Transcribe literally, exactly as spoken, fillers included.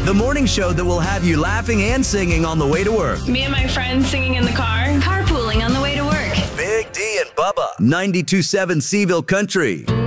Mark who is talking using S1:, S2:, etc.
S1: the morning show that will have you laughing and singing on the way to work.
S2: Me and my friends singing in the car.
S3: Carpooling on the way to work.
S1: Big D and Bubba. ninety-two point seven Seville Country.